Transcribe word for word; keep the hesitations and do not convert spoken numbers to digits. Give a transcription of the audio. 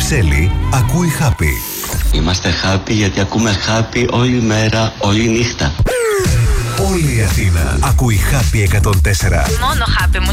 Κυψέλη ακούει Happy. Είμαστε happy γιατί ακούμε happy όλη μέρα, όλη νύχτα. Όλη η Αθήνα ακούει Happy εκατόν τέσσερα. Μόνο happy